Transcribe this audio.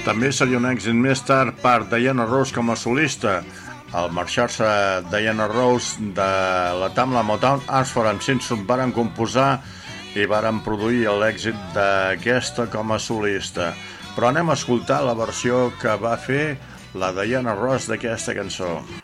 També seria un èxit més tard per Diana Ross com a solista. Al marxar-se Diana Ross de la Tamla Motown, Arts for Simpson varen composar i varen produir l'èxit d'aquesta com a solista. Però anem a escoltar la versió que va fer la Diana Ross d'aquesta cançó.